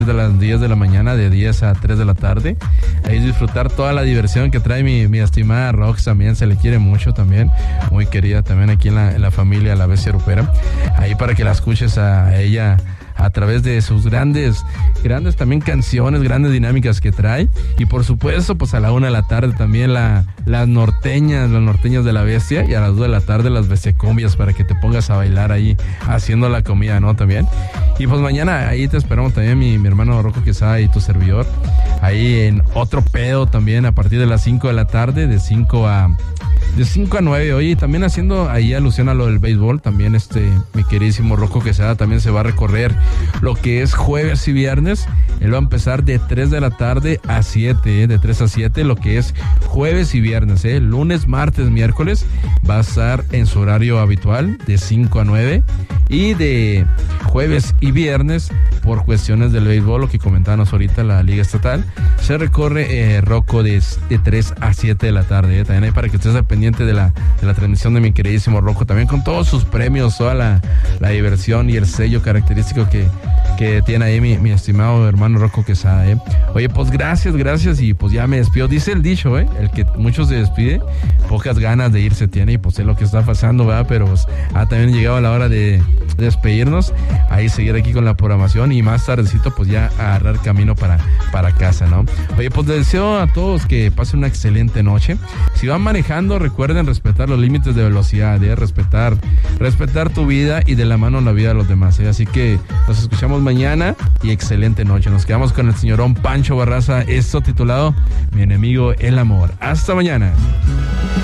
de las 10 de la mañana, de 10 a 3 de la tarde. Ahí disfrutar toda la diversión que trae mi estimada Rox, también se le quiere mucho también, muy querida también aquí en la familia La Bestia Grupera. Ahí para que la escuches a ella a través de sus grandes también canciones, grandes dinámicas que trae. Y por supuesto, pues a la 1 de la tarde también las norteñas de La Bestia, y a las 2 de la tarde las bestiacumbias para que te pongas a bailar ahí haciendo la comida, ¿no? También. Y pues mañana ahí te esperamos también mi hermano Rocco Quesada y tu servidor. Ahí en otro pedo también a partir de las 5 de la tarde, de 5 a 9. Oye, también haciendo ahí alusión a lo del béisbol, también mi queridísimo Rocco Quesada también se va a recorrer lo que es jueves y viernes. Él va a empezar de 3 de la tarde a 7, de 3 a 7, lo que es jueves y viernes, lunes, martes, miércoles va a estar en su horario habitual de 5 a 9, y de jueves y viernes, por cuestiones del béisbol, lo que comentábamos ahorita, la liga estatal, se recorre Rocco de 3 a 7 de la tarde, también hay para que estés al pendiente de la transmisión de mi queridísimo Rocco, también con todos sus premios, toda la diversión y el sello característico que tiene ahí mi estimado hermano Rocco Quesada. Oye, pues gracias, y pues ya me despido. Dice el dicho, el que muchos se despide, pocas ganas de irse tiene, y pues es lo que está pasando, ¿verdad? Pero pues también llegado la hora de despedirnos, ahí seguir aquí con la programación, y más tardecito pues ya agarrar camino para casa, ¿no? Oye, pues les deseo a todos que pasen una excelente noche. Si van manejando, recuerden respetar los límites de velocidad, respetar tu vida y de la mano la vida de los demás, Así que nos escuchamos mañana y excelente noche. Nos quedamos con el señorón Pancho Barraza, esto titulado Mi enemigo el amor. Hasta mañana.